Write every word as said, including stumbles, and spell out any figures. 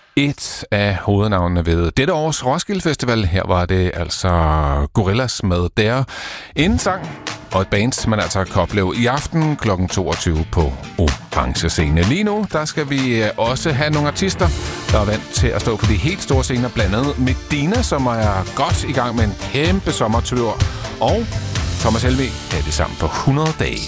et af hovednavnene ved dette års Roskilde Festival. Her var det altså Gorillaz med Der. En sang og et band, man altså kan opleve i aften klokken toogtyve på Orange Scene. Lige nu, der skal vi også have nogle artister, der er vant til at stå på de helt store scener, blandt andet Medina, som er godt i gang med en kæmpe sommertur, og Thomas Helvig er det sammen på hundrede dage.